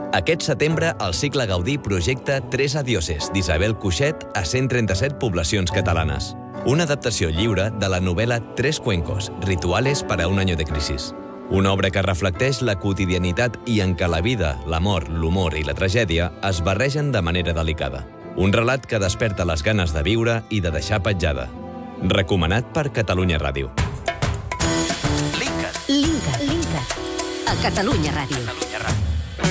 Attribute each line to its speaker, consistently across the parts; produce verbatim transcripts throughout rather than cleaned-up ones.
Speaker 1: Aquest setembre, el Cicle Gaudí projecta Tres adioses d'Isabel Cuixet a cent trenta-set poblacions catalanes. Una adaptació lliure de la novel·la Tres cuencos, rituales para un año de crisis. Una obra que reflecteix la quotidianitat i en què la vida, l'amor, l'humor i la tragèdia es barregen de manera delicada. Un relat que desperta les ganes de viure i de deixar petjada. Recomanat per Catalunya Ràdio.
Speaker 2: Linkat. Linkat. Linkat. A Catalunya Ràdio. Catalunya Ràdio.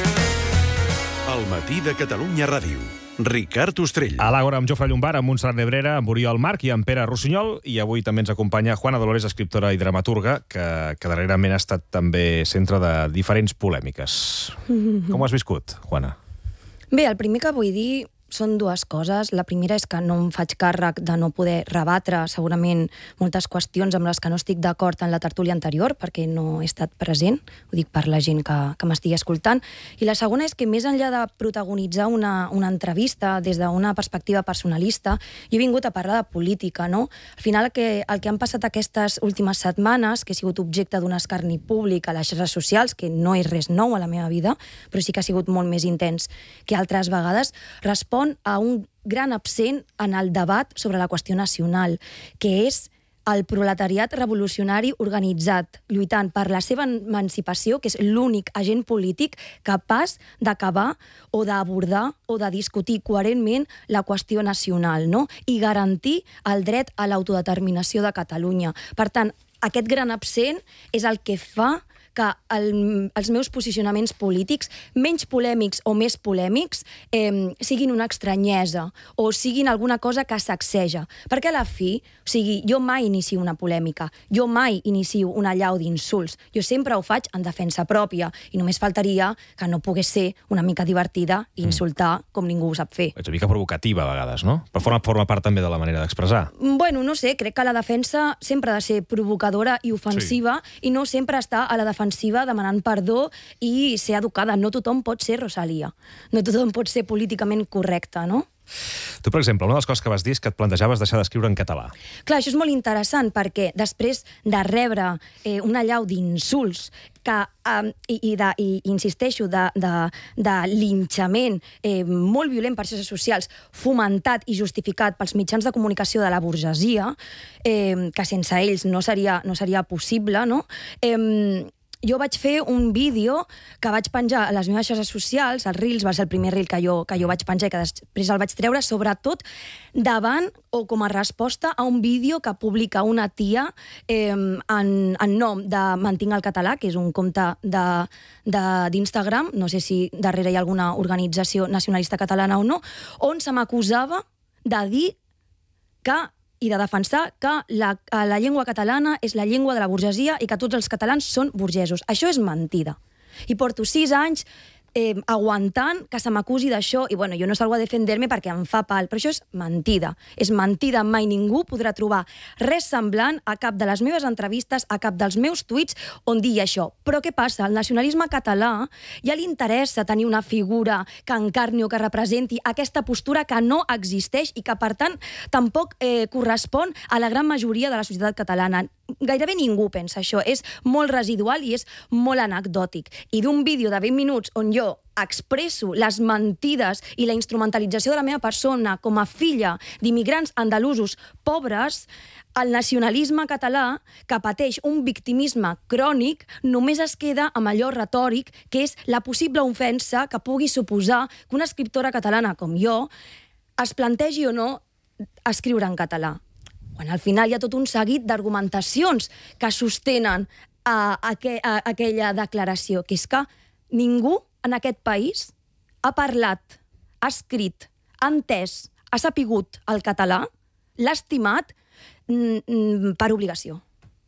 Speaker 3: El matí de Catalunya Ràdio. Ricard Ostrell.
Speaker 4: A l'Àgora amb Jofre Llombart, amb Montserrat Nebrera, amb Oriol Marc i amb Pere Rossinyol. I avui també ens acompanya Juana Dolores, escriptora i dramaturga, que, que darrerament ha estat també centre de diferents polèmiques. Mm-hmm. Com ho has viscut, Juana?
Speaker 5: Bé, el primer que vull dir són dues coses. La primera és que no em faig càrrec de no poder rebatre segurament moltes qüestions amb les que no estic d'acord en la tertúlia anterior, perquè no he estat present, ho dic per la gent que, que m'estigui escoltant. I la segona és que més enllà de protagonitzar una, una entrevista des d'una perspectiva personalista, jo he vingut a parlar de política, no? Al final el que, el que han passat aquestes últimes setmanes, que he sigut objecte d'un escarni públic a les xarxes socials, que no és res nou a la meva vida, però sí que ha sigut molt més intens que altres vegades, respon a un gran absent en el debat sobre la qüestió nacional, que és el proletariat revolucionari organitzat, lluitant per la seva emancipació, que és l'únic agent polític capaç d'acabar o d'abordar o de discutir coherentment la qüestió nacional, no? I garantir el dret a l'autodeterminació de Catalunya. Per tant, aquest gran absent és el que fa que el, els meus posicionaments polítics, menys polèmics o més polèmics, eh, siguin una estranyesa o siguin alguna cosa que sacseja. Perquè a la fi, o sigui, jo mai inicio una polèmica, jo mai inicio una allau d'insults, jo sempre ho faig en defensa pròpia i només faltaria que no pogués ser una mica divertida i insultar mm. com ningú ho sap fer.
Speaker 4: Ets una mica provocativa a vegades, no? Però forma, forma part també de la manera d'expressar.
Speaker 5: Bueno, no sé, crec que la defensa sempre ha de ser provocadora i ofensiva sí. i no sempre està a la defensa demanant perdó i ser educada. No tothom pot ser Rosalia. No tothom pot ser políticament correcte, no?
Speaker 4: Tu, per exemple, una de les coses que vas dir és que et plantejaves deixar d'escriure en català.
Speaker 5: Clar, això és molt interessant perquè després de rebre eh, una allau d'insults que, eh, i, i, de, i insisteixo, de, de, de linxament eh, molt violent per xarxes socials, fomentat i justificat pels mitjans de comunicació de la burgesia, eh, que sense ells no seria, no seria possible, no? Eh, Jo vaig fer un vídeo que vaig penjar a les meves xarxes socials, el Reels va ser el primer Reel que jo, que jo vaig penjar i que després el vaig treure, sobretot davant o com a resposta a un vídeo que publica una tia eh, en, en nom de Mantinc el Català, que és un compte d'Instagram, no sé si darrere hi ha alguna organització nacionalista catalana o no, on se m'acusava de dir que i de defensar que la, la llengua catalana és la llengua de la burgesia i que tots els catalans són burgesos. Això és mentida. I porto sis anys eh, aguantant que se m'acusi d'això i bueno, jo no salgo a defender-me perquè em fa pal, però això és mentida. És mentida, mai ningú podrà trobar res semblant a cap de les meves entrevistes, a cap dels meus tuits on digui això. Però què passa? Al nacionalisme català ja li interessa tenir una figura que encarni o que representi aquesta postura que no existeix i que, per tant, tampoc eh, correspon a la gran majoria de la societat catalana. Gairebé ningú pensa això. És molt residual i és molt anecdòtic. I d'un vídeo de vint minuts on jo expresso les mentides i la instrumentalització de la meva persona com a filla d'immigrants andalusos pobres, el nacionalisme català, que pateix un victimisme crònic, només es queda amb allò retòric que és la possible ofensa que pugui suposar que una escriptora catalana com jo es plantegi o no escriure en català. Quan al final hi ha tot un seguit d'argumentacions que sostenen a, a, a aquella declaració, que és que ningú en aquest país ha parlat, ha escrit, ha entès, ha sapigut el català, l'ha estimat mm, per obligació.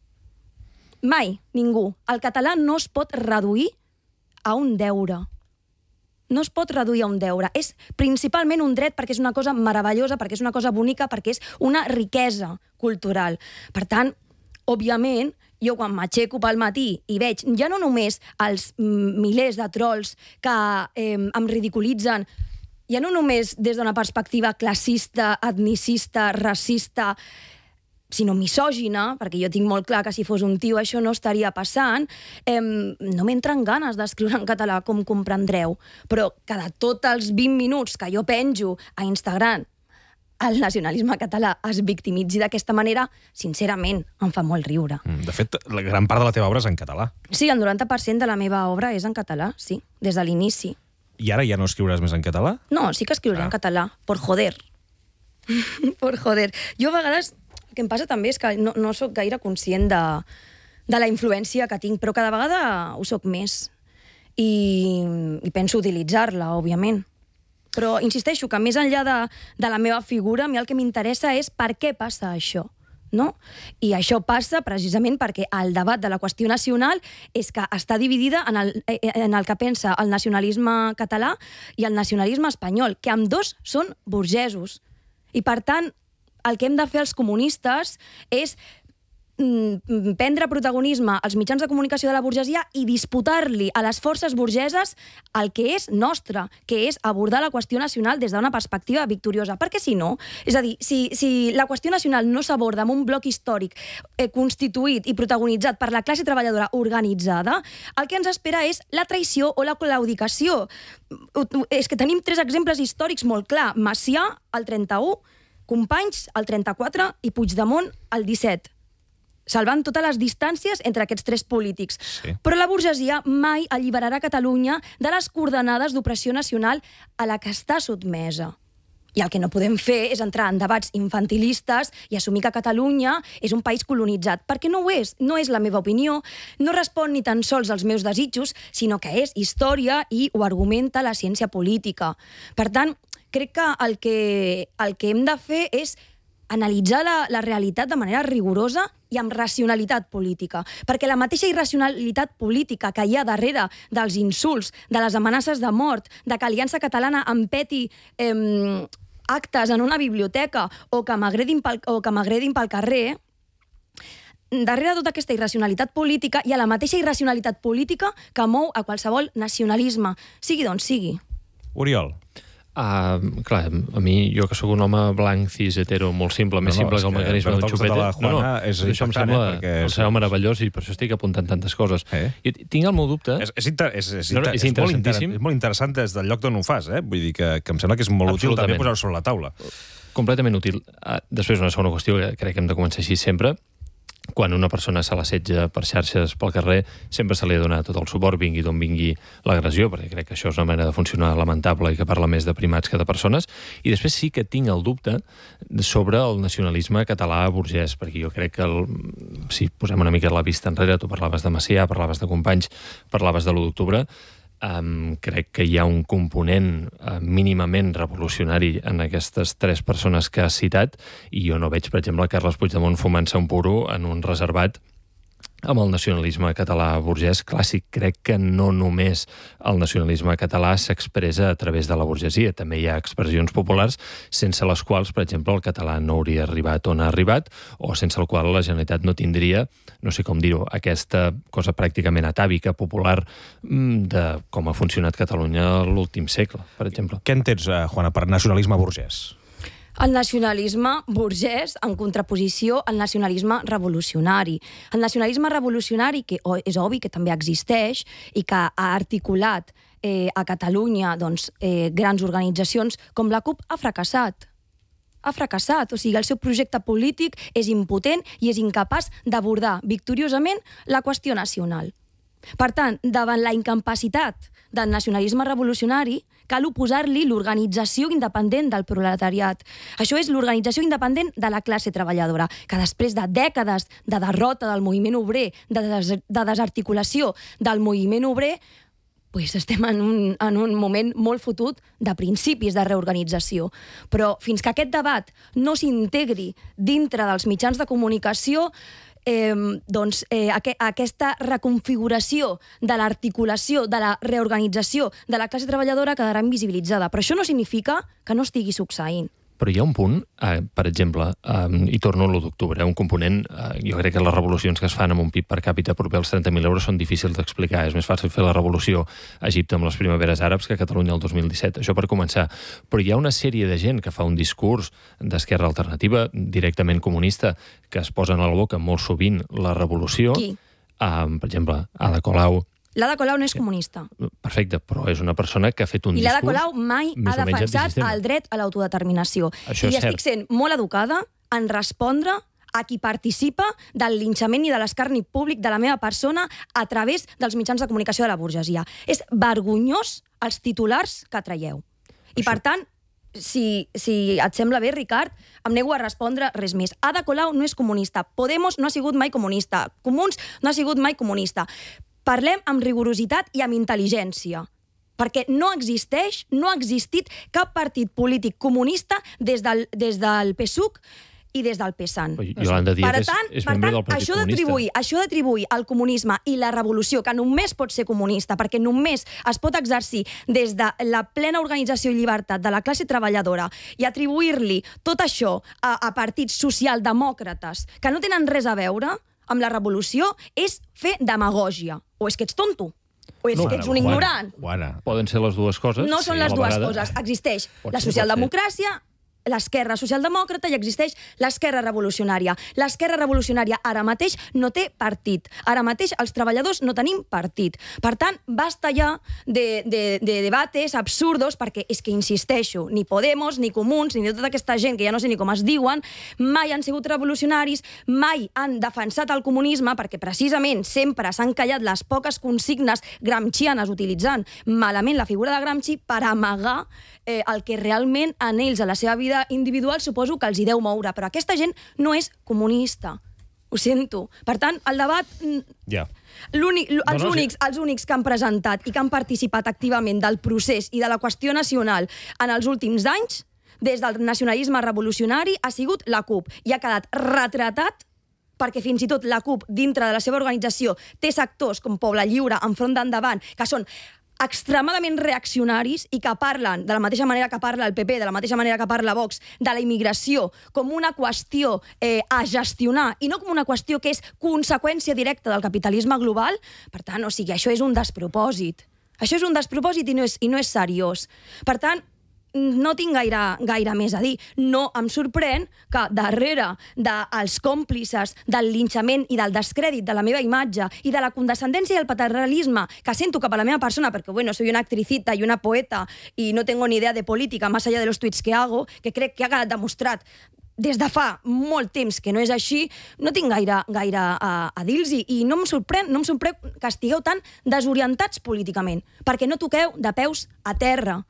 Speaker 5: Mai, ningú. El català no es pot reduir a un deure. No es pot reduir a un deure. És principalment un dret perquè és una cosa meravellosa, perquè és una cosa bonica, perquè és una riquesa cultural. Per tant, òbviament, jo quan m'aixeco pel matí i veig ja no només els milers de trolls que eh, em ridiculitzen, ja no només des d'una perspectiva classista, etnicista, racista, sinó misògina, perquè jo tinc molt clar que si fos un tio això no estaria passant, eh, no m'entren ganes d'escriure en català, com comprendreu. Però cada tots els vint minuts que jo penjo a Instagram el nacionalisme català es victimitzi d'aquesta manera, sincerament, em fa molt riure.
Speaker 4: De fet, la gran part de la teva obra és en català.
Speaker 5: Sí, el noranta per cent de la meva obra és en català, sí, des de l'inici.
Speaker 4: I ara ja no escriuràs més en català?
Speaker 5: No, sí que escriuré
Speaker 4: Ah.
Speaker 5: en català, por joder. por joder. Jo a vegades, el que em passa també és que no, no sóc gaire conscient de, de la influència que tinc, però cada vegada ho sóc més. I, i penso utilitzar-la, òbviament. Però insisteixo que més enllà de, de la meva figura, a mi el que m'interessa és per què passa això. No? I això passa precisament perquè el debat de la qüestió nacional és que està dividida en el, en el que pensa el nacionalisme català i el nacionalisme espanyol, que ambdós són burgesos. I, per tant, el que hem de fer els comunistes és mm, prendre protagonisme als mitjans de comunicació de la burgesia i disputar-li a les forces burgeses el que és nostre, que és abordar la qüestió nacional des d'una perspectiva victoriosa. Perquè si no, és a dir, si, si la qüestió nacional no s'aborda amb un bloc històric eh, constituït i protagonitzat per la classe treballadora organitzada, el que ens espera és la traïció o la claudicació. És que tenim tres exemples històrics molt clar. Macià, el trenta-u, Companys, el trenta-quatre, i Puigdemont, el disset. Salvant totes les distàncies entre aquests tres polítics.
Speaker 4: Sí.
Speaker 5: Però la burgesia mai alliberarà Catalunya de les coordenades d'opressió nacional a la que està sotmesa. I el que no podem fer és entrar en debats infantilistes i assumir que Catalunya és un país colonitzat, perquè no ho és, no és la meva opinió, no respon ni tan sols als meus desitjos, sinó que és història i ho argumenta la ciència política. Per tant, crec que el que, el que hem de fer és analitzar la, la realitat de manera rigorosa i amb racionalitat política. Perquè la mateixa irracionalitat política que hi ha darrere dels insults, de les amenaces de mort, de que Aliança Catalana empeti eh, actes en una biblioteca o que m'agredin pel, o que m'agredin pel carrer, darrere tota aquesta irracionalitat política hi ha la mateixa irracionalitat política que mou a qualsevol nacionalisme, sigui d'on sigui.
Speaker 4: Oriol.
Speaker 6: Uh, clar, a mi, jo que sóc un home blanc, cis, hetero, molt simple, més
Speaker 4: No, no,
Speaker 6: simple
Speaker 4: és
Speaker 6: que el
Speaker 4: que
Speaker 6: mecanisme
Speaker 4: veure-te
Speaker 6: del
Speaker 4: al costat de
Speaker 6: xupete.
Speaker 4: la Juana és
Speaker 6: això em
Speaker 4: impactant,
Speaker 6: sembla,
Speaker 4: eh, perquè
Speaker 6: em
Speaker 4: és-
Speaker 6: sembla meravellós i per això estic apuntant tantes coses.
Speaker 4: Eh?
Speaker 6: Jo tinc el meu dubte...
Speaker 4: És, és, inter, és, és,
Speaker 6: No, no,
Speaker 4: inter,
Speaker 6: és
Speaker 4: és, molt inter,
Speaker 6: interessantíssim.
Speaker 4: és molt interessant des del lloc d'on ho fas, eh? Vull dir que, que em sembla que és molt útil també
Speaker 6: Absolutament.
Speaker 4: posar-ho sobre la taula.
Speaker 6: Completament útil. Uh, després, una segona qüestió, que crec que hem de començar així sempre. Quan una persona se l'assetja per xarxes pel carrer, sempre se li ha de donar tot el suport, vingui d'on vingui l'agressió, perquè crec que això és una manera de funcionar lamentable i que parla més de primats que de persones. I després sí que tinc el dubte sobre el nacionalisme català burgès, perquè jo crec que, el, si posem una mica la vista enrere, tu parlaves de Macià, parlaves de Companys, parlaves de l'u d'octubre, Um, crec que hi ha un component uh, mínimament revolucionari en aquestes tres persones que has citat, i jo no veig, per exemple, Carles Puigdemont fumant-se un puro en un reservat amb el nacionalisme català burgès clàssic. Crec que no només el nacionalisme català s'expressa a través de la burgesia, també hi ha expressions populars sense les quals, per exemple, el català no hauria arribat on ha arribat, o sense el qual la Generalitat no tindria, no sé com dir-ho, aquesta cosa pràcticament atàvica, popular, de com ha funcionat Catalunya l'últim segle, per exemple.
Speaker 4: Què entens, eh, Juana, per nacionalisme burgès?
Speaker 5: El nacionalisme burgès en contraposició al nacionalisme revolucionari. El nacionalisme revolucionari, que és obvi que també existeix i que ha articulat eh, a Catalunya doncs, eh, grans organitzacions com la CUP, ha fracassat. Ha fracassat, o sigui, el seu projecte polític és impotent i és incapaç d'abordar victoriosament la qüestió nacional. Per tant, davant la incapacitat del nacionalisme revolucionari, cal oposar-li l'organització independent del proletariat. Això és l'organització independent de la classe treballadora, que després de dècades de derrota del moviment obrer, de, des de desarticulació del moviment obrer, pues estem en un, en un moment molt fotut de principis de reorganització. Però fins que aquest debat no s'integri dintre dels mitjans de comunicació, Eh, doncs eh, aqu aquesta reconfiguració de l'articulació, de la reorganització de la classe treballadora quedarà invisibilitzada. Però això no significa que no estigui succeint.
Speaker 6: Però hi ha un punt, eh, per exemple, eh, i torno a l'u d'octubre, un component, eh, jo crec que les revolucions que es fan amb un P I B per càpita proper als trenta mil euros són difícils d'explicar. És més fàcil fer la revolució a Egipte amb les primaveres àrabs que a Catalunya el dos mil disset. Això per començar. Però hi ha una sèrie de gent que fa un discurs d'esquerra alternativa, directament comunista, que es posen a la boca molt sovint la revolució.
Speaker 5: Qui?
Speaker 6: Eh, per exemple, Ada Colau.
Speaker 5: L'Ada Colau no és comunista.
Speaker 6: Perfecte, però és una persona que ha fet un
Speaker 5: I
Speaker 6: discurs...
Speaker 5: l'Ada Colau mai ha defensat el dret a l'autodeterminació.
Speaker 6: Això
Speaker 5: I
Speaker 6: és
Speaker 5: estic sent molt educada en respondre a qui participa del linxament i de l'escarni públic de la meva persona a través dels mitjans de comunicació de la burgesia. És vergonyós els titulars que traieu. I, per tant, si, si et sembla bé, Ricard, em nego a respondre res més. Ada Colau no és comunista. Podemos no ha sigut mai comunista. Comuns no ha sigut mai comunista. Parlem amb rigorositat i amb intel·ligència, perquè no existeix, no ha existit cap partit polític comunista des del, des del P S U C i des del PSAN.
Speaker 6: Yolanda Díaz
Speaker 5: per tant,
Speaker 6: és, és
Speaker 5: per
Speaker 6: membre
Speaker 5: tant,
Speaker 6: del Partit
Speaker 5: això
Speaker 6: Comunista.
Speaker 5: d'atribuir, això d'atribuir al comunisme i la revolució, que només pot ser comunista, perquè només es pot exercir des de la plena organització i llibertat de la classe treballadora i atribuir-li tot això a, a partits socialdemòcrates que no tenen res a veure amb la revolució, és fer demagògia. O és que ets tonto, o és
Speaker 4: No,
Speaker 5: que ets un
Speaker 4: Juana,
Speaker 5: ignorant.
Speaker 4: Juana.
Speaker 6: Poden ser les dues coses.
Speaker 5: No són
Speaker 6: sí,
Speaker 5: les
Speaker 6: a la
Speaker 5: dues
Speaker 6: vegada.
Speaker 5: coses. Existeix
Speaker 6: Pot
Speaker 5: la
Speaker 6: ser, pot
Speaker 5: socialdemocràcia, l'esquerra socialdemòcrata i existeix l'esquerra revolucionària. L'esquerra revolucionària ara mateix no té partit. Ara mateix els treballadors no tenim partit. Per tant, basta ja de, de, de debates absurdos, perquè és que, insisteixo, ni Podemos, ni Comuns, ni tota aquesta gent que ja no sé ni com es diuen, mai han sigut revolucionaris, mai han defensat el comunisme, perquè precisament sempre s'han callat les poques consignes gramscianes utilitzant malament la figura de Gramsci per amagar eh, el que realment en ells, a la seva vida individual, suposo que els hi deu moure. Però aquesta gent no és comunista. Ho sento. Per tant, el debat...
Speaker 4: Ja.
Speaker 5: L'únic, els,
Speaker 4: No, no,
Speaker 5: únics, els únics que han presentat i que han participat activament del procés i de la qüestió nacional en els últims anys, des del nacionalisme revolucionari, ha sigut la CUP. I ha quedat retratat perquè fins i tot la CUP, dintre de la seva organització, té sectors com Poble Lliure, Enfront d'Endavant, que són extremadament reaccionaris i que parlen, de la mateixa manera que parla el P P, de la mateixa manera que parla Vox, de la immigració com una qüestió eh, a gestionar i no com una qüestió que és conseqüència directa del capitalisme global. Per tant, o sigui, això és un despropòsit. Això és un despropòsit i no és, i no és seriós. Per tant, no tinc gaire, gaire més a dir. No em sorprèn que darrere dels còmplices del linxament i del descrèdit de la meva imatge i de la condescendència i el paternalisme que sento cap a la meva persona, perquè, bueno, soy una actricita y una poeta y no tengo ni idea de política más allá de los tuits que hago, que crec que ha quedat demostrat des de fa molt temps que no és així, no tinc gaire, gaire a, a dir-los i no em sorprèn, no em sorprèn que estigueu tan desorientats políticament, perquè no toqueu de peus a terra.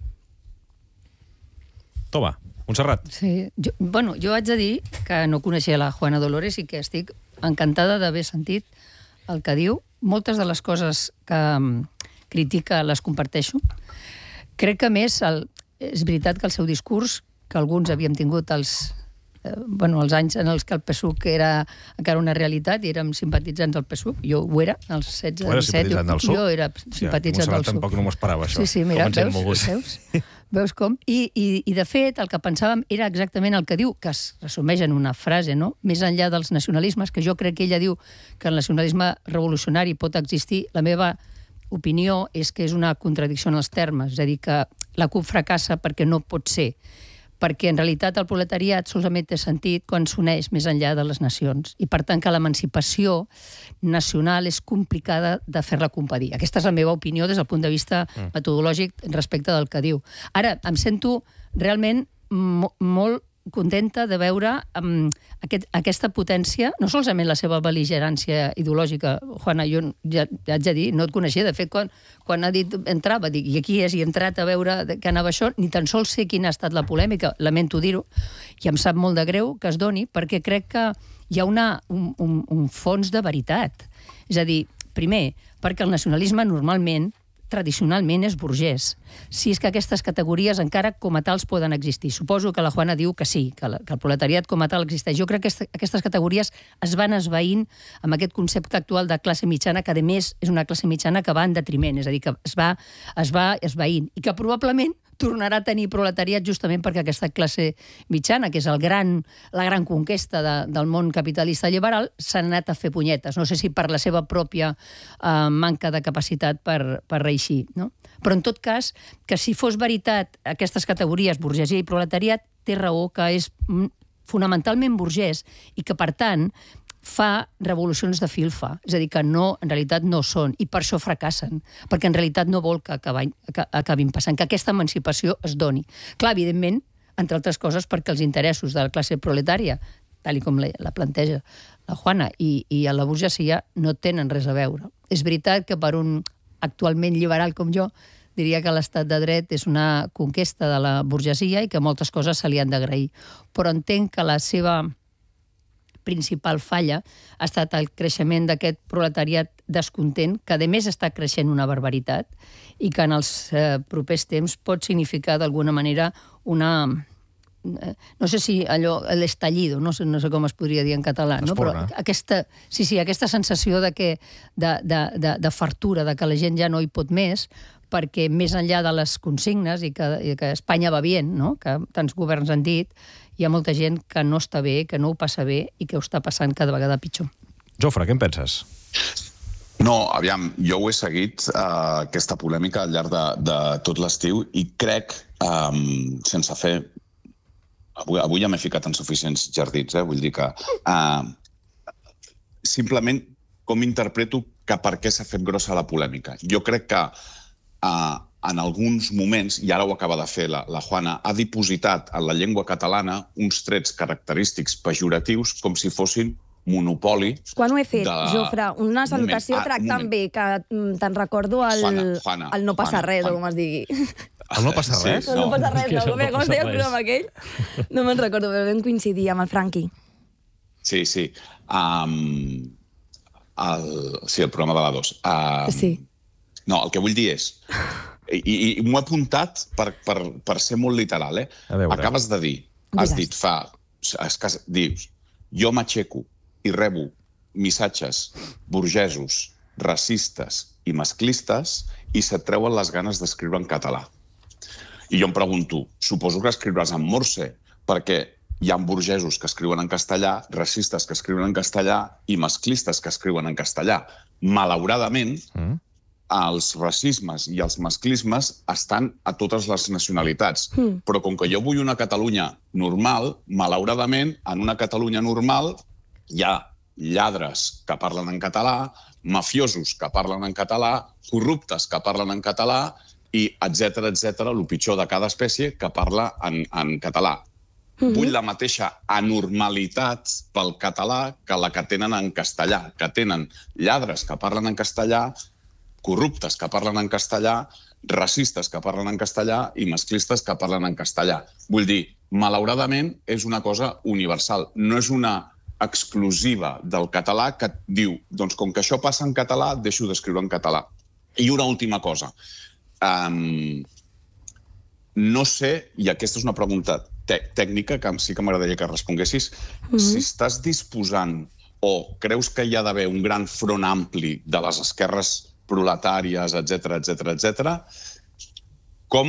Speaker 4: Toma, Montserrat.
Speaker 7: Sí, jo, bueno, jo haig de dir que no coneixia la Juana Dolores i que estic encantada d'haver sentit el que diu. Moltes de les coses que um, critica les comparteixo. Crec que, més, el, és veritat que el seu discurs, que alguns havíem tingut els, eh, bueno, els anys en els que el P S U C era encara una realitat i érem simpatitzants del P S U C. Jo ho era, als setze,
Speaker 4: Ho era
Speaker 7: disset.
Speaker 4: simpatitzant del P S U C?
Speaker 7: Jo era simpatitzant
Speaker 4: ja,
Speaker 7: del P S U C.
Speaker 4: tampoc no m'ho esperava, això.
Speaker 7: Sí, sí, mira,
Speaker 6: Com ens hem
Speaker 7: veus?
Speaker 6: mogut.
Speaker 7: Veus? Veus com? I, i, I, de fet, el que pensàvem era exactament el que diu, que es resumeix en una frase, no? Més enllà dels nacionalismes, que jo crec que ella diu que el nacionalisme revolucionari pot existir, la meva opinió és que és una contradicció en els termes, és a dir, que la CUP fracassa perquè no pot ser, perquè en realitat el proletariat solament té sentit quan s'uneix més enllà de les nacions, i per tant que l'emancipació nacional és complicada de fer-la compadir. Aquesta és la meva opinió des del punt de vista mm. metodològic respecte del que diu. Ara, em sento realment mo molt contenta de veure um, aquest, aquesta potència, no solament la seva bel·ligerància ideològica. Juana, jo ja, ja haig de dir, no et coneixia, de fet, quan, quan ha dit entrava, dic, i aquí és, i he entrat a veure què anava això, ni tan sols sé quina ha estat la polèmica, lamento dir-ho, i em sap molt de greu que es doni, perquè crec que hi ha una, un, un, un fons de veritat. És a dir, primer, perquè el nacionalisme normalment tradicionalment és burgès. Si és que aquestes categories encara com a tals poden existir. Suposo que la Juana diu que sí, que, la, que el proletariat com a tal existeix. Jo crec que aquesta, aquestes categories es van esvaint amb aquest concepte actual de classe mitjana, que a més és una classe mitjana que va en detriment, és a dir, que es va, es va esvaint, i que probablement tornarà a tenir proletariat justament perquè aquesta classe mitjana, que és el gran, la gran conquesta de, del món capitalista liberal, s'ha anat a fer punyetes. No sé si per la seva pròpia eh, manca de capacitat per, per reeixir, no? Però en tot cas, que si fos veritat aquestes categories, burgesia i proletariat, té raó que és fonamentalment burgès i que, per tant, fa revolucions de filfa, és a dir, que no, en realitat no són, i per això fracassen, perquè en realitat no vol que, acabin, que acabin passant, que aquesta emancipació es doni. Clar, evidentment, entre altres coses, perquè els interessos de la classe proletària, tal com la, la planteja la Juana, i, i a la burgesia no tenen res a veure. És veritat que per un actualment liberal com jo, diria que l'estat de dret és una conquesta de la burgesia i que moltes coses se li han d'agrair. Però entenc que la seva principal falla ha estat el creixement d'aquest proletariat descontent, que a més està creixent una barbaritat i que en els eh, propers temps pot significar d'alguna manera una... no sé si allò, l'estallido, no sé, no sé com es podria dir en català, no? Però aquesta, sí, sí, aquesta sensació de, que, de, de, de, de fartura, de que la gent ja no hi pot més, perquè més enllà de les consignes i que, i que Espanya va bé, no? Que tants governs han dit, hi ha molta gent que no està bé, que no ho passa bé i que ho està passant cada vegada pitjor.
Speaker 4: Jofre, què en penses?
Speaker 8: No, aviam, jo ho he seguit, uh, aquesta polèmica al llarg de, de tot l'estiu, i crec, um, sense fer... Avui, avui ja m'he ficat en suficients jardins, eh? Vull dir que... Uh, simplement, com interpreto que per què s'ha fet grossa la polèmica. Jo crec que Uh, en alguns moments, i ara ho acaba de fer la, la Juana, ha dipositat en la llengua catalana uns trets característics pejoratius com si fossin monopoli...
Speaker 5: Quan ho he fet,
Speaker 8: de...
Speaker 5: Jofre? Una salutació
Speaker 8: ah,
Speaker 5: tractant bé, que te'n recordo el,
Speaker 8: Juana, Juana,
Speaker 5: el no passa
Speaker 8: Juana,
Speaker 5: res,
Speaker 8: Juana.
Speaker 5: o com es digui.
Speaker 4: El no passa res?
Speaker 5: Sí, no, no passa res, no. Com, com es deia el programa aquell? No me'n recordo, però vam coincidir amb el Franqui.
Speaker 8: Sí, sí. Um, el, sí, el programa de la dos. Um,
Speaker 5: sí.
Speaker 8: No, el que vull dir és... I, i, i m'ho he apuntat per, per, per ser molt literal, eh? Acabes de dir, has
Speaker 5: Digues.
Speaker 8: dit fa... Escas, dius, jo m'aixeco i rebo missatges burgesos, racistes i masclistes i se't treuen les ganes d'escriure en català. I jo em pregunto, suposo que escriuràs en morse, perquè hi ha burgesos que escriuen en castellà, racistes que escriuen en castellà i masclistes que escriuen en castellà. Malauradament, mm. els racismes i els masclismes estan a totes les nacionalitats. Mm. Però com que jo vull una Catalunya normal, malauradament, en una Catalunya normal hi ha lladres que parlen en català, mafiosos que parlen en català, corruptes que parlen en català i etcètera, etcètera, el pitjor de cada espècie que parla en, en català. Mm-hmm. Vull la mateixa anormalitat pel català que la que tenen en castellà, que tenen lladres que parlen en castellà, corruptes que parlen en castellà, racistes que parlen en castellà i masclistes que parlen en castellà. Vull dir, malauradament, és una cosa universal. No és una exclusiva del català que diu, doncs com que això passa en català, deixo d'escriure en català. I una última cosa. Um, no sé, i aquesta és una pregunta tècnica que sí que m'agradaria que responguessis, mm-hmm. si estàs disposant o creus que hi ha d'haver un gran front ampli de les esquerres proletàries, etcètera, etcètera, etcètera, com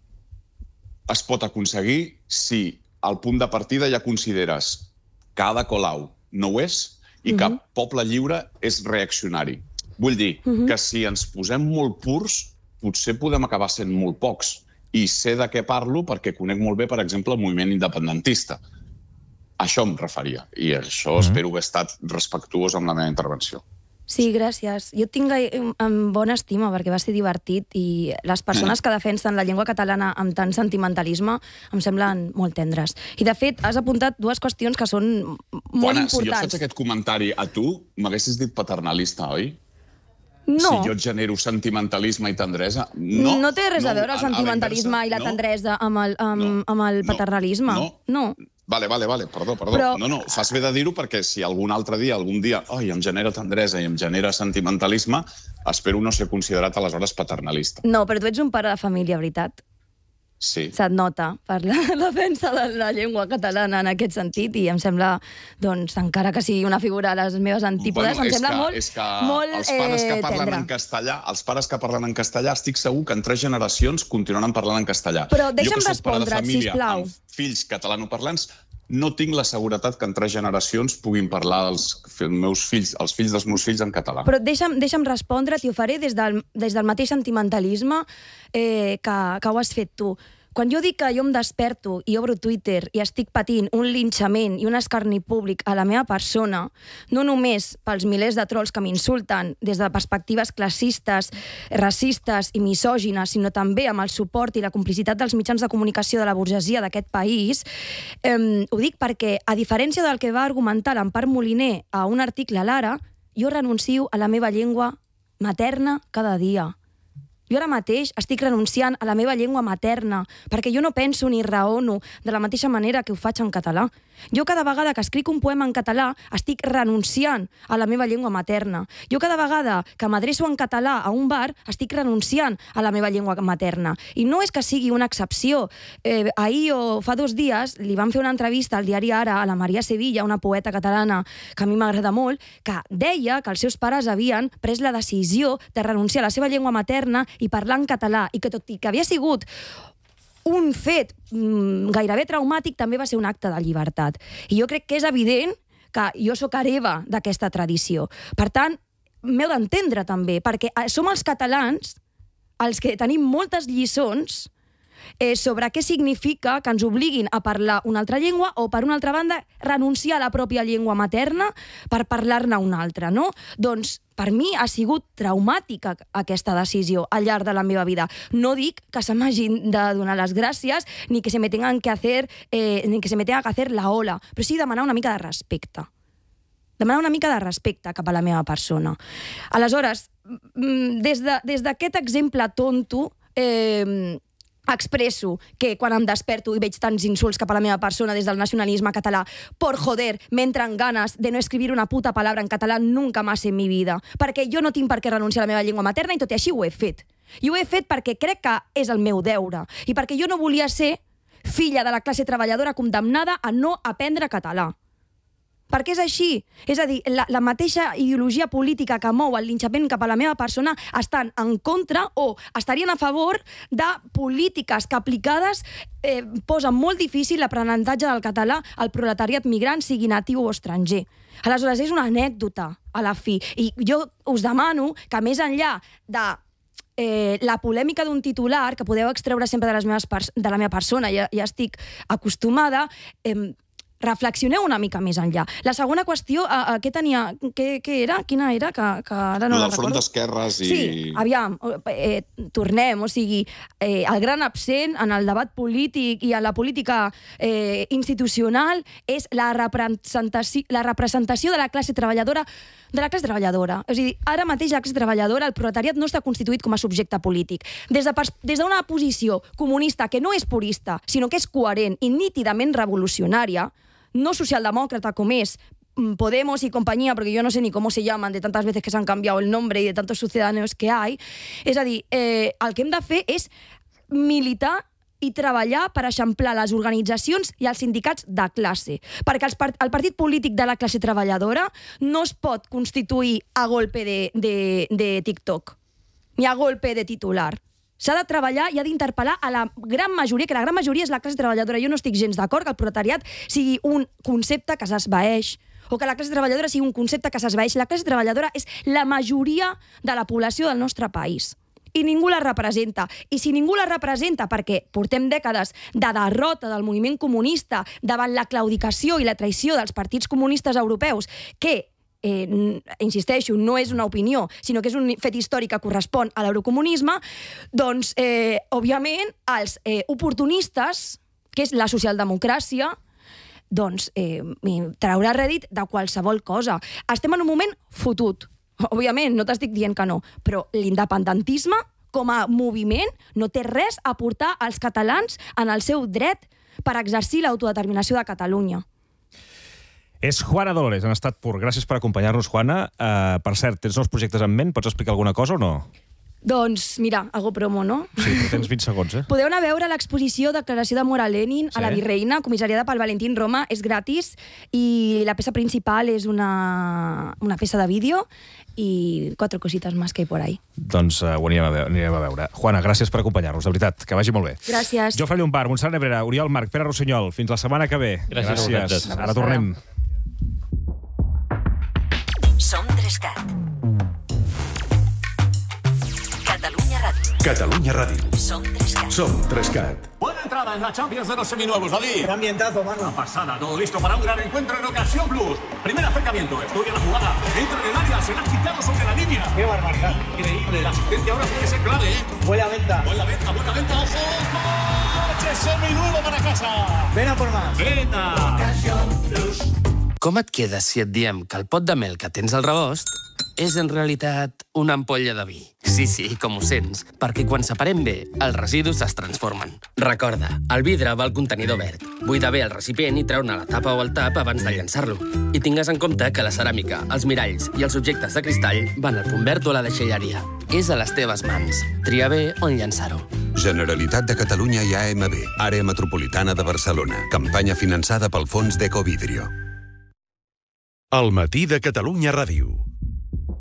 Speaker 8: es pot aconseguir si al punt de partida ja consideres que Ada Colau no ho és i que mm-hmm. Poble Lliure és reaccionari. Vull dir mm-hmm. que si ens posem molt purs, potser podem acabar sent molt pocs. I sé de què parlo perquè conec molt bé, per exemple, el moviment independentista. A això em referia. I això mm-hmm. espero haver estat respectuós amb la meva intervenció.
Speaker 5: Sí, gràcies. Jo et tinc en bona estima perquè va ser divertit i les persones que defensen la llengua catalana amb tant sentimentalisme em semblen molt tendres. I, de fet, has apuntat dues qüestions que són molt
Speaker 8: Bona,
Speaker 5: importants.
Speaker 8: Si jo faig aquest comentari a tu, m'haguessis dit paternalista, oi?
Speaker 5: No.
Speaker 8: Si jo et genero sentimentalisme i tendresa... No,
Speaker 5: no té res no, a veure el sentimentalisme a, a i la tendresa no, amb el, amb, no, amb el paternalisme.
Speaker 8: No.
Speaker 5: no.
Speaker 8: Vale, vale, vale, perdó, perdó.
Speaker 5: Però...
Speaker 8: No, no, fas bé de dir-ho perquè si algun altre dia, algun dia, oi, em genera tendresa i em genera sentimentalisme, espero no ser considerat aleshores paternalista.
Speaker 5: No, però tu ets un pare de família, veritat?
Speaker 8: Sí.
Speaker 5: Se't nota per la defensa de la llengua catalana en aquest sentit i em sembla, doncs, encara que sigui una figura a les meves antípodes,
Speaker 8: Bueno,
Speaker 5: em
Speaker 8: és
Speaker 5: sembla
Speaker 8: que,
Speaker 5: molt,
Speaker 8: és que
Speaker 5: molt
Speaker 8: els pares que
Speaker 5: eh,
Speaker 8: parlen
Speaker 5: tendre.
Speaker 8: en castellà, els pares que parlen en castellà, estic segur que en tres generacions continuaran parlant en castellà.
Speaker 5: Però deixa'm
Speaker 8: jo que soc pare de
Speaker 5: respondre't,
Speaker 8: família
Speaker 5: sisplau.
Speaker 8: amb fills catalanoparlants, no tinc la seguretat que en tres generacions puguin parlar els meus fills, els fills dels meus fills en català.
Speaker 5: Però deixa'm, deixa'm respondre, t'hi ho faré des del, des del mateix sentimentalisme eh, que, que ho has fet tu. Quan jo dic que jo em desperto i obro Twitter i estic patint un linxament i un escarni públic a la meva persona, no només pels milers de trolls que m'insulten des de perspectives classistes, racistes i misògines, sinó també amb el suport i la complicitat dels mitjans de comunicació de la burgesia d'aquest país, eh, ho dic perquè, a diferència del que va argumentar l'Empar Moliner a un article a l'Ara, jo renuncio a la meva llengua materna cada dia. Jo ara mateix estic renunciant a la meva llengua materna, perquè jo no penso ni raono de la mateixa manera que ho faig en català. Jo cada vegada que escric un poema en català estic renunciant a la meva llengua materna. Jo cada vegada que m'adreço en català a un bar estic renunciant a la meva llengua materna. I no és que sigui una excepció. Eh, ahir o fa dos dies li van fer una entrevista al diari Ara a la Maria Sevilla, una poeta catalana que a mi m'agrada molt, que deia que els seus pares havien pres la decisió de renunciar a la seva llengua materna i parlar en català, i que tot i que havia sigut un fet mmm, gairebé traumàtic, també va ser un acte de llibertat. I jo crec que és evident que jo sóc hereva d'aquesta tradició. Per tant, m'heu d'entendre també, perquè som els catalans els que tenim moltes lliçons eh, sobre què significa que ens obliguin a parlar una altra llengua o, per una altra banda, renunciar a la pròpia llengua materna per parlar-ne una altra, no? Doncs per mi ha sigut traumàtica aquesta decisió al llarg de la meva vida. No dic que se m'hagin de donar les gràcies ni que se me tengan que hacer, eh, ni que se me tenga que hacer la ola, però sí demanar una mica de respecte. Demanar una mica de respecte cap a la meva persona. Aleshores, des de, des d'aquest exemple tonto, eh, expresso que quan em desperto i veig tants insults cap a la meva persona des del nacionalisme català, por joder, m'entren ganes de no escribir una puta palabra en català nunca más en mi vida, perquè jo no tinc per què renunciar a la meva llengua materna i tot i així ho he fet. I ho he fet perquè crec que és el meu deure i perquè jo no volia ser filla de la classe treballadora condemnada a no aprendre català. Perquè és així. És a dir, la, la mateixa ideologia política que mou el linxament cap a la meva persona estan en contra o estarien a favor de polítiques que aplicades eh, posen molt difícil l'aprenentatge del català al proletariat migrant, sigui natiu o estranger. Aleshores, és una anècdota a la fi. I jo us demano que més enllà de Eh, la polèmica d'un titular que podeu extreure sempre de, les meves de la meva persona, ja, ja estic acostumada, eh, reflexioneu una mica més enllà. La segona qüestió, a, a, què tenia? Què, què era? Quina era? Que, que ara no
Speaker 8: el
Speaker 5: la
Speaker 8: del front
Speaker 5: recordo.
Speaker 8: d'esquerres i...
Speaker 5: Sí, aviam, eh, tornem, o sigui, eh, el gran absent en el debat polític i en la política eh, institucional és la representació, la representació de la classe treballadora de la classe treballadora. És a dir, ara mateix la classe treballadora, el proletariat no està constituït com a subjecte polític. Des de, des d'una posició comunista que no és purista, sinó que és coherent i nítidament revolucionària, no socialdemòcrata com és Podemos y compañía, porque yo no sé ni cómo se llaman, de tantas veces que se han cambiado el nombre y de tantos ciudadanos que hay. És a dir, eh, el que hem de fer és militar i treballar per eixamplar les organitzacions i els sindicats de classe. Perquè els part el partit polític de la classe treballadora no es pot constituir a golpe de, de, de TikTok, ni a golpe de titular. S'ha de treballar i ha d'interpel·lar a la gran majoria, que la gran majoria és la classe treballadora. Jo no estic gens d'acord que el proletariat sigui un concepte que s'esvaeix, o que la classe treballadora sigui un concepte que s'esvaeix. La classe treballadora és la majoria de la població del nostre país. I ningú la representa. I si ningú la representa, perquè portem dècades de derrota del moviment comunista davant la claudicació i la traïció dels partits comunistes europeus, que Eh, insisteixo, no és una opinió, sinó que és un fet històric que correspon a l'eurocomunisme, doncs, eh, òbviament, els eh, oportunistes, que és la socialdemocràcia, doncs, eh, traurà rèdit de qualsevol cosa. Estem en un moment fotut. Òbviament, no t'estic dient que no, però l'independentisme, com a moviment, no té res a aportar als catalans en el seu dret per exercir l'autodeterminació de Catalunya.
Speaker 4: És Juana Dolores, en estat pur. Gràcies per acompanyar-nos, Juana. Uh, per cert, tens nous projectes en ment? Pots explicar alguna cosa o no?
Speaker 5: Doncs, mira, hago promo, no?
Speaker 4: Sí, però tens vint segons, eh?
Speaker 5: Podeu anar a veure l'exposició Declaració d'amor a Lenin
Speaker 4: Sí.
Speaker 5: a la Virreina, comissariada pel Valentín Roma, és gratis, i la peça principal és una, una peça de vídeo i quatre cosites més que hi por ahí.
Speaker 4: Doncs uh, ho anirem a, veure, anirem a veure. Juana, gràcies per acompanyar-nos, de veritat, que vagi molt bé.
Speaker 5: Gràcies.
Speaker 4: Jofre Llombard, Montserrat Nebrera, Oriol Marc, Pere Rossinyol, fins la setmana que ve.
Speaker 6: Gràcies a vosaltres.
Speaker 4: Ara tornem.
Speaker 2: Som Trescat. Catalunya Ràdio.
Speaker 3: Catalunya Ràdio.
Speaker 2: Som Trescat.
Speaker 3: Som Trescat.
Speaker 9: Buena entrada en la Champions de los seminuevos, David.
Speaker 10: Qué ambientazo, mano.
Speaker 9: Una pasada, todo listo para un gran encuentro en Ocasión Plus. Primer acercamiento, estudia la jugada. Entra en el área, se la ha quitado sobre la línea.
Speaker 10: Qué barbaridad.
Speaker 9: Increíble, la asistencia ahora puede ser clave, ¿eh?
Speaker 10: Buena venta.
Speaker 9: Buena venta, buena venta, ojo. ¡Coche seminuevo para casa!
Speaker 10: Ven a por más.
Speaker 9: ¡Venta!
Speaker 11: Com et quedes si et diem que el pot de mel que tens al rebost és en realitat una ampolla de vi? Sí, sí, com ho sents, perquè quan separem bé, els residus es transformen. Recorda, el vidre va al contenidor verd. Buida bé el recipient i treu-ne la tapa o el tap abans de llançar-lo. I tingues en compte que la ceràmica, els miralls i els objectes de cristall van al punt verd o a la deixalleria. És a les teves mans. Tria bé on llançar-ho.
Speaker 3: Generalitat de Catalunya i A M B, Àrea Metropolitana de Barcelona. Campanya finançada pel Fons d'Ecovidrio. El matí de Catalunya Ràdio.